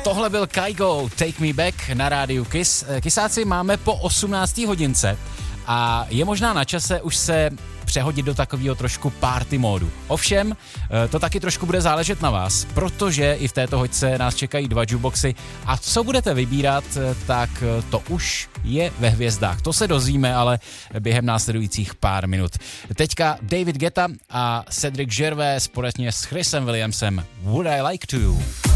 Tohle byl Kygo, Take Me Back na rádiu Kiss. Kisáci máme po 18. hodince a je možná na čase už se přehodit do takového trošku party módu. Ovšem, to taky trošku bude záležet na vás, protože i v této hoďce nás čekají 2 jukeboxy a co budete vybírat, tak to už je ve hvězdách. To se dozvíme, ale během následujících pár minut. Teďka David Guetta a Cedric Gervais společně s Chrisem Williamsem Would I Like To.